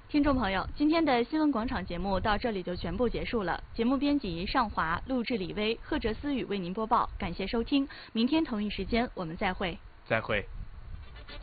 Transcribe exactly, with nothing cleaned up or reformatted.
听众朋友，今天的新闻广场节目到这里就全部结束了。节目编辑尚华，录制李薇，贺哲思雨为您播报。感谢收听，明天同一时间我们再会。 再会。